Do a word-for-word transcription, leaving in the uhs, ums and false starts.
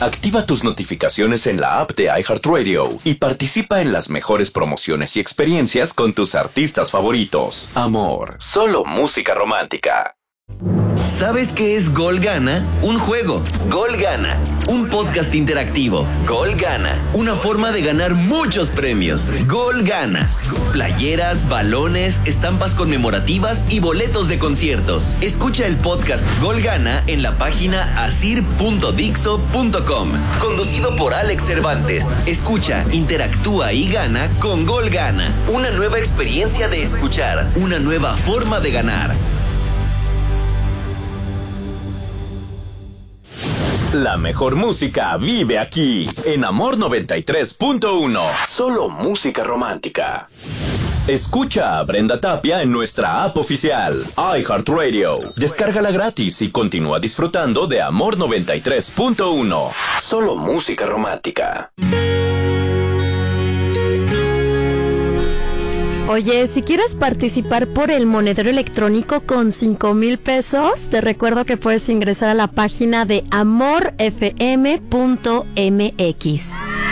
Activa tus notificaciones en la app de iHeartRadio y participa en las mejores promociones y experiencias con tus artistas favoritos. Amor, solo música romántica. ¿Sabes qué es Gol Gana? Un juego. Gol Gana, un podcast interactivo. Gol Gana, una forma de ganar muchos premios. Gol Gana, playeras, balones, estampas conmemorativas y boletos de conciertos. Escucha el podcast Gol Gana en la página asir punto dixo punto com. Conducido por Alex Cervantes. Escucha, interactúa y gana con Gol Gana. Una nueva experiencia de escuchar, una nueva forma de ganar. La mejor música vive aquí, en Amor noventa y tres punto uno. Solo música romántica. Escucha a Brenda Tapia en nuestra app oficial, iHeartRadio. Descárgala gratis y continúa disfrutando de Amor noventa y tres punto uno. Solo música romántica. Oye, si quieres participar por el monedero electrónico con cinco mil pesos, te recuerdo que puedes ingresar a la página de amor f m punto m x.